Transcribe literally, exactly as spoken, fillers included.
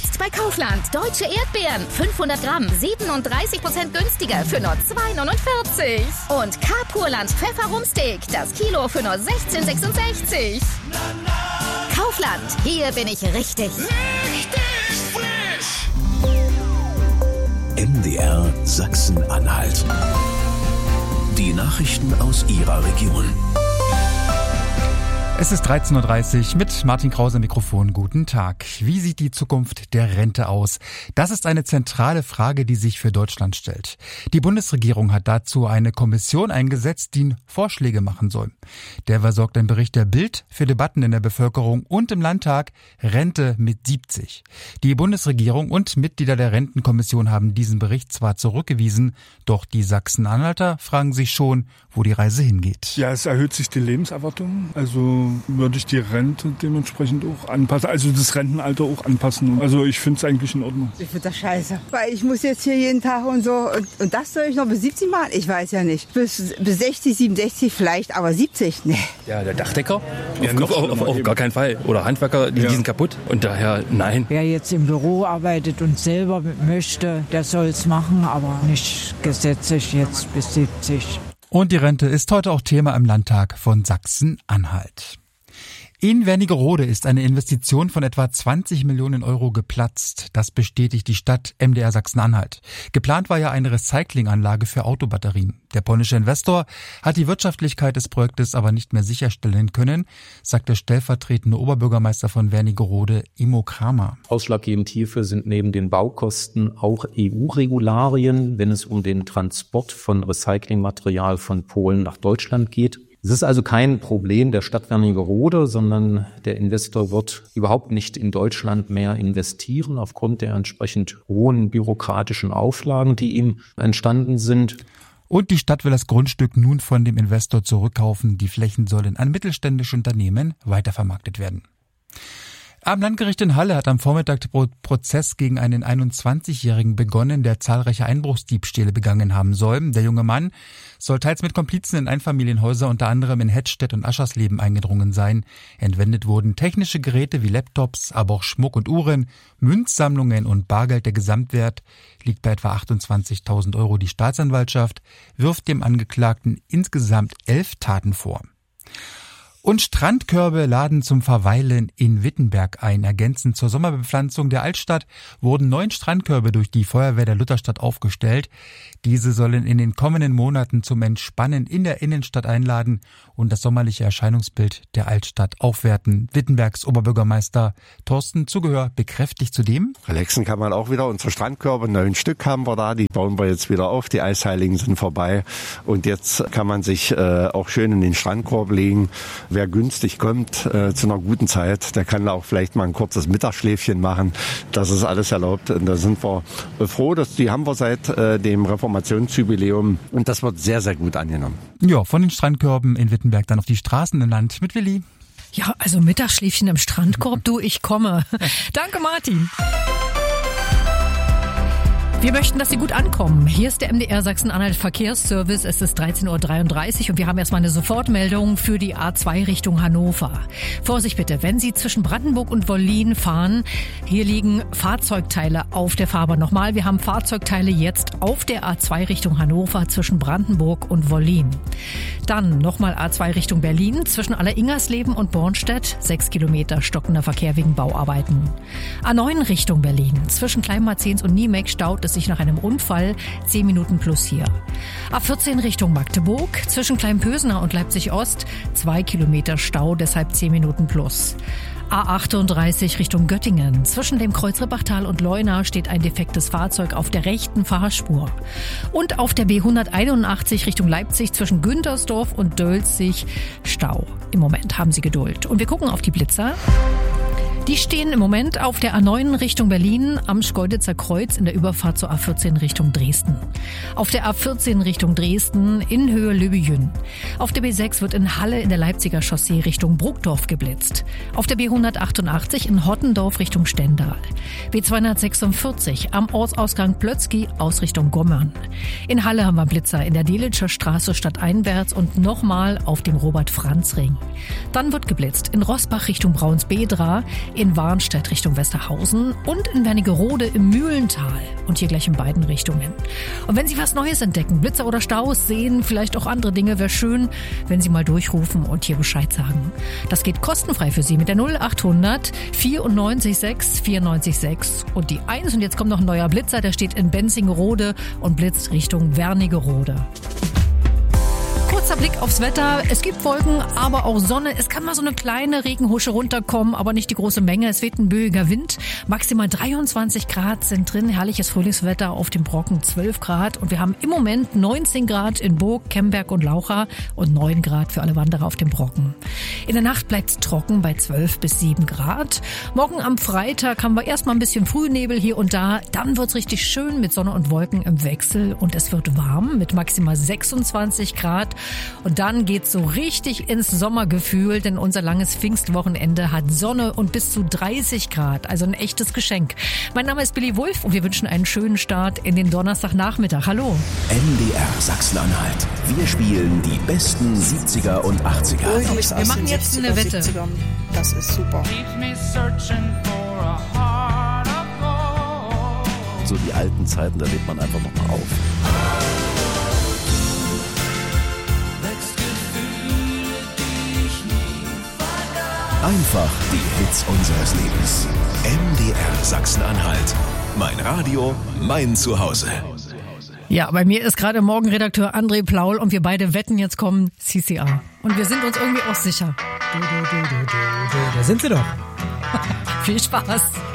Jetzt bei Kaufland. Deutsche Erdbeeren. fünfhundert Gramm. siebenunddreißig Prozent günstiger für nur zwei neunundvierzig. Und K-Purland Pfefferumsteak. Das Kilo für nur sechzehn sechsundsechzig. Kaufland. Hier bin ich richtig. Richtig frisch. M D R Sachsen-Anhalt. Die Nachrichten aus Ihrer Region. Es ist dreizehn Uhr dreißig mit Martin Krause am Mikrofon. Guten Tag. Wie sieht die Zukunft der Rente aus? Das ist eine zentrale Frage, die sich für Deutschland stellt. Die Bundesregierung hat dazu eine Kommission eingesetzt, die Vorschläge machen soll. Derweil sorgt ein Bericht der Bild für Debatten in der Bevölkerung und im Landtag. Rente mit siebzig. Die Bundesregierung und Mitglieder der Rentenkommission haben diesen Bericht zwar zurückgewiesen, doch die Sachsen-Anhalter fragen sich schon, wo die Reise hingeht. Ja, es erhöht sich die Lebenserwartung. Also würde ich die Rente dementsprechend auch anpassen, also das Rentenalter auch anpassen. Also ich finde es eigentlich in Ordnung. Ich finde das scheiße, weil ich muss jetzt hier jeden Tag und so und, und das soll ich noch bis siebzig machen? Ich weiß ja nicht. Bis, bis sechzig, siebenundsechzig vielleicht, aber siebzig, ne. Ja, der Dachdecker? Ja, auf, auf, auf, auf gar keinen Fall. Oder Handwerker, die, ja. die sind kaputt und daher nein. Wer jetzt im Büro arbeitet und selber möchte, der soll es machen, aber nicht gesetzlich jetzt bis siebzig. Und die Rente ist heute auch Thema im Landtag von Sachsen-Anhalt. In Wernigerode ist eine Investition von etwa zwanzig Millionen Euro geplatzt. Das bestätigt die Stadt M D R Sachsen-Anhalt. Geplant war ja eine Recyclinganlage für Autobatterien. Der polnische Investor hat die Wirtschaftlichkeit des Projektes aber nicht mehr sicherstellen können, sagt der stellvertretende Oberbürgermeister von Wernigerode, Imo Kramer. Ausschlaggebend hierfür sind neben den Baukosten auch E U-Regularien, wenn es um den Transport von Recyclingmaterial von Polen nach Deutschland geht. Es ist also kein Problem der Stadt Wernigerode, sondern der Investor wird überhaupt nicht in Deutschland mehr investieren aufgrund der entsprechend hohen bürokratischen Auflagen, die ihm entstanden sind. Und die Stadt will das Grundstück nun von dem Investor zurückkaufen. Die Flächen sollen an mittelständische Unternehmen weitervermarktet werden. Am Landgericht in Halle hat am Vormittag der Prozess gegen einen einundzwanzigjährigen begonnen, der zahlreiche Einbruchsdiebstähle begangen haben soll. Der junge Mann soll teils mit Komplizen in Einfamilienhäuser unter anderem in Hettstedt und Aschersleben eingedrungen sein. Entwendet wurden technische Geräte wie Laptops, aber auch Schmuck und Uhren, Münzsammlungen und Bargeld. Der Gesamtwert liegt bei etwa achtundzwanzigtausend Euro. Die Staatsanwaltschaft wirft dem Angeklagten insgesamt elf Taten vor. Und Strandkörbe laden zum Verweilen in Wittenberg ein. Ergänzend zur Sommerbepflanzung der Altstadt wurden neun Strandkörbe durch die Feuerwehr der Lutherstadt aufgestellt. Diese sollen in den kommenden Monaten zum Entspannen in der Innenstadt einladen und das sommerliche Erscheinungsbild der Altstadt aufwerten. Wittenbergs Oberbürgermeister Thorsten Zugehör bekräftigt zudem: Relaxen kann man auch wieder. Unsere Strandkörbe, neun Stück haben wir da. Die bauen wir jetzt wieder auf. Die Eisheiligen sind vorbei. Und jetzt kann man sich äh, auch schön in den Strandkorb legen. Wer günstig kommt äh, zu einer guten Zeit, der kann auch vielleicht mal ein kurzes Mittagsschläfchen machen. Das ist alles erlaubt. Und da sind wir froh, dass die haben wir seit äh, dem Reformationsjubiläum. Und das wird sehr, sehr gut angenommen. Ja, von den Strandkörben in Wittenberg dann auf die Straßen im Land mit Willi. Ja, also Mittagsschläfchen im Strandkorb, du, ich komme. Danke, Martin. Wir möchten, dass Sie gut ankommen. Hier ist der M D R Sachsen-Anhalt Verkehrsservice. Es ist dreizehn Uhr dreiunddreißig und wir haben erstmal eine Sofortmeldung für die A zwei Richtung Hannover. Vorsicht bitte, wenn Sie zwischen Brandenburg und Wollin fahren, hier liegen Fahrzeugteile auf der Fahrbahn. Nochmal, wir haben Fahrzeugteile jetzt auf der A zwei Richtung Hannover zwischen Brandenburg und Wollin. Dann nochmal A zwei Richtung Berlin zwischen Alleringersleben und Bornstedt. Sechs Kilometer stockender Verkehr wegen Bauarbeiten. A neun Richtung Berlin zwischen Kleinmarzens und Niemek staut es sich nach einem Unfall, zehn Minuten plus hier. A vierzehn Richtung Magdeburg, zwischen Kleinpösener und Leipzig-Ost, zwei Kilometer Stau, deshalb zehn Minuten plus. A achtunddreißig Richtung Göttingen. Zwischen dem Kreuzrippachtal und Leuna steht ein defektes Fahrzeug auf der rechten Fahrspur. Und auf der B hunderteinundachtzig Richtung Leipzig zwischen Güntersdorf und Dölzig Stau. Im Moment haben Sie Geduld. Und wir gucken auf die Blitzer. Die stehen im Moment auf der A neun Richtung Berlin am Schkeuditzer Kreuz in der Überfahrt zur A vierzehn Richtung Dresden. Auf der A vierzehn Richtung Dresden in Höhe Löbejün. Auf der B sechs wird in Halle in der Leipziger Chaussee Richtung Bruckdorf geblitzt. Auf der B hundertachtundachtzig in Hottendorf Richtung Stendal. B zweihundertsechsundvierzig am Ortsausgang Plötzky aus Richtung Gommern. In Halle haben wir Blitzer in der Delitzscher Straße stadteinwärts und nochmal auf dem Robert-Franz-Ring. Dann wird geblitzt in Rossbach Richtung Braunsbedra, in Warnstedt Richtung Westerhausen und in Wernigerode im Mühlental und hier gleich in beiden Richtungen. Und wenn Sie was Neues entdecken, Blitzer oder Staus sehen, vielleicht auch andere Dinge, wäre schön, wenn Sie mal durchrufen und hier Bescheid sagen. Das geht kostenfrei für Sie mit der null acht hundert vierundneunzig sechs vierundneunzig sechs und die eins. Und jetzt kommt noch ein neuer Blitzer, der steht in Benzingerode und blitzt Richtung Wernigerode. Kurzer Blick aufs Wetter. Es gibt Wolken, aber auch Sonne. Es kann mal so eine kleine Regenhusche runterkommen, aber nicht die große Menge. Es weht ein böiger Wind. Maximal dreiundzwanzig Grad sind drin. Herrliches Frühlingswetter auf dem Brocken, zwölf Grad. Und wir haben im Moment neunzehn Grad in Burg, Kemberg und Laucha und neun Grad für alle Wanderer auf dem Brocken. In der Nacht bleibt es trocken bei zwölf bis sieben Grad. Morgen am Freitag haben wir erstmal ein bisschen Frühnebel hier und da. Dann wird es richtig schön mit Sonne und Wolken im Wechsel. Und es wird warm mit maximal sechsundzwanzig Grad. Und dann geht's so richtig ins Sommergefühl, denn unser langes Pfingstwochenende hat Sonne und bis zu dreißig Grad. Also ein echtes Geschenk. Mein Name ist Billy Wulff und wir wünschen einen schönen Start in den Donnerstagnachmittag. Hallo. M D R Sachsen-Anhalt. Wir spielen die besten siebziger und achtziger. Wir machen jetzt eine Wette. Das ist super. So die alten Zeiten, da lebt man einfach nochmal auf. Einfach die Hits unseres Lebens. M D R Sachsen-Anhalt. Mein Radio, mein Zuhause. Ja, bei mir ist gerade Morgenredakteur André Plaul und wir beide wetten, jetzt kommen C C A. Und wir sind uns irgendwie auch sicher. Da sind sie doch. Viel Spaß.